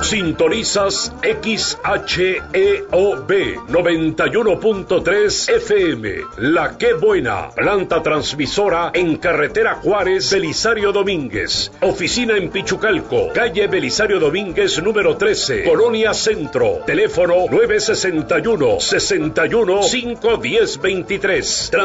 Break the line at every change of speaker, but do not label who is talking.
Sintonizas XHEOB 91.3 FM. La Qué Buena, planta transmisora en carretera Juárez, Belisario Domínguez. Oficina en Pichucalco, calle Belisario Domínguez número 13, Colonia Centro. Teléfono 961 61 510 23.